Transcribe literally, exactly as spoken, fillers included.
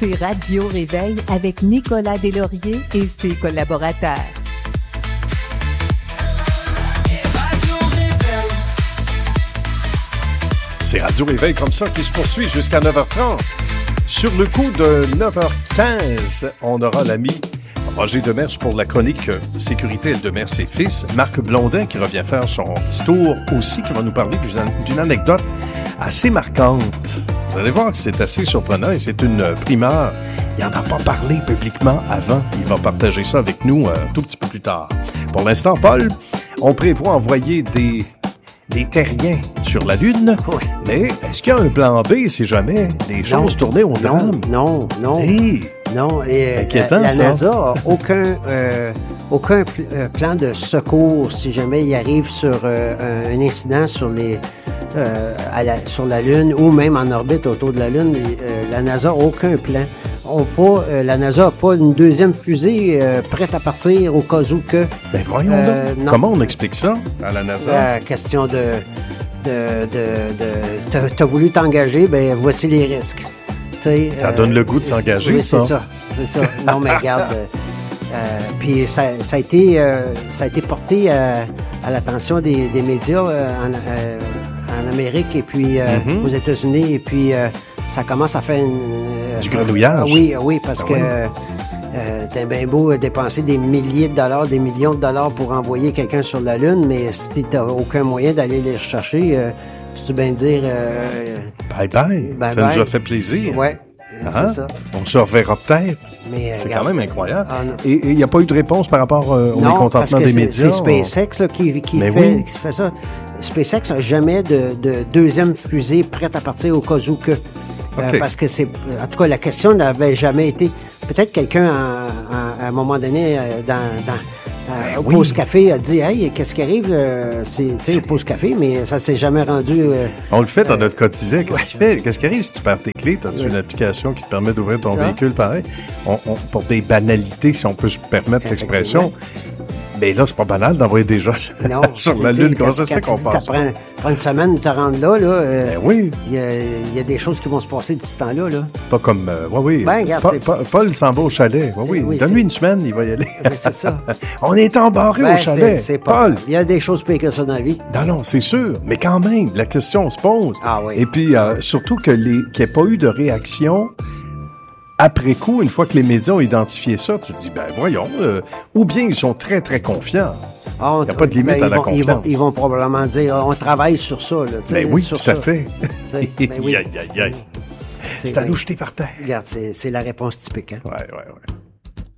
C'est Radio Réveil avec Nicolas Deslauriers et ses collaborateurs. C'est Radio Réveil comme ça qui se poursuit jusqu'à neuf heures trente. Sur le coup de neuf heures quinze, on aura l'ami Roger Demers pour la chronique Sécurité et Demers et Fils. Marc Blondin qui revient faire son petit tour aussi, qui va nous parler d'une, d'une anecdote assez marquante. Vous allez voir que c'est assez surprenant et c'est une primeur. Il n'en a pas parlé publiquement avant. Il va partager ça avec nous un tout petit peu plus tard. Pour l'instant, Paul, on prévoit envoyer des... des terriens sur la Lune, oui. Mais est-ce qu'il y a un plan B si jamais les choses non, tournaient au drame? Non, non, non. Hey, non, et inquiétant, la, la ça. NASA n'a aucun, euh, aucun pl- euh, plan de secours si jamais il arrive sur euh, un, un incident sur les euh, à la, sur la Lune ou même en orbite autour de la Lune. Euh, la NASA n'a aucun plan. On pas, euh, la NASA n'a pas une deuxième fusée euh, prête à partir au cas où que... Ben voyons euh, donc. Non. Comment on explique ça à la NASA? La question de... de, de, de t'as, t'as voulu t'engager, ben voici les risques. T'sais, ça euh, donne le goût de s'engager, oui, ça. c'est ça. C'est ça. Non, mais regarde... euh, euh, puis ça, ça, a été, euh, ça a été porté euh, à l'attention des, des médias euh, en, euh, en Amérique et puis euh, mm-hmm. aux États-Unis. Et puis... Euh, ça commence à faire une... Euh, du grenouillage. Oui, oui, parce ah, que oui. euh, t'es bien beau dépenser des milliers de dollars, des millions de dollars pour envoyer quelqu'un sur la Lune, mais si t'as aucun moyen d'aller les chercher, euh, tu peux bien dire... Euh, bye bye, bye ça bye. Nous a fait plaisir. Ouais, hein? C'est ça. On se reverra peut-être. Mais, c'est regarde, quand même incroyable. Ah, et il n'y a pas eu de réponse par rapport euh, au non, mécontentement des c'est, médias? C'est SpaceX là, qui, qui, fait, oui. qui fait ça. SpaceX n'a jamais de, de deuxième fusée prête à partir au cas où que... Okay. Euh, parce que c'est, en tout cas, la question n'avait jamais été. Peut-être quelqu'un à, à, à un moment donné euh, dans, dans euh, au oui. Pause Café a dit, hey, qu'est-ce qui arrive euh, C'est, tu sais, au Pause Café, mais ça s'est jamais rendu. Euh, On le fait dans euh, notre quotidien. Qu'est-ce ouais. qui fait Qu'est-ce qui arrive si tu perds tes clés? T'as-tu ouais. une application qui te permet d'ouvrir ton ça. véhicule pareil on, on, pour des banalités, si on peut se permettre l'expression. Mais là, c'est pas banal d'envoyer des gens non, sur la Lune. Comment ça se fait qu'on passe? Ça prend, prend une semaine de te rendre là. là euh, ben oui. Il y, y a des choses qui vont se passer d'ici ce temps-là. Là. C'est pas comme... Euh, oui, oui. Ben, regarde, Paul, Paul, Paul s'en va au chalet. Oui, oui. oui Donne-lui c'est... une semaine, il va y aller. Oui, c'est ça. On est embarré ben, au chalet. C'est, c'est pas Paul. Il y a des choses pires que ça dans la vie. Non, non, c'est sûr. Mais quand même, la question se pose. Ah oui. Et puis, euh, surtout que les, qu'il n'y ait pas eu de réaction... Après coup, une fois que les médias ont identifié ça, tu te dis, ben voyons, euh, ou bien ils sont très, très confiants. Oh, il n'y a pas de limite ben, à la vont, confiance. Ils vont, ils vont probablement dire, on travaille sur ça. Là, ben oui, sur tout ça. à fait. Ben oui. Aïe, aïe, aïe. C'est, c'est à nous jeter par terre. Regarde, c'est, c'est la réponse typique. Hein? Ouais, ouais, ouais.